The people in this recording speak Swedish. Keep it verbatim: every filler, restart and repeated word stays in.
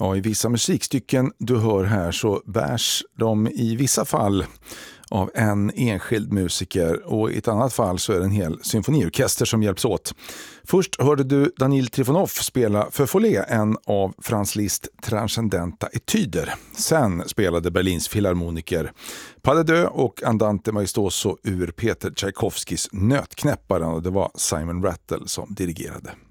Ja, i vissa musikstycken du hör här så bärs de i vissa fall av en enskild musiker och i ett annat fall så är det en hel symfoniorkester som hjälps åt. Först hörde du Danil Trifonov spela för Follet, en av Franz Liszt transcendenta etyder. Sen spelade Berlins filharmoniker Pas de Deux och Andante Maestoso ur Peter Tchaikovskys Nötknäpparen, och det var Simon Rattle som dirigerade.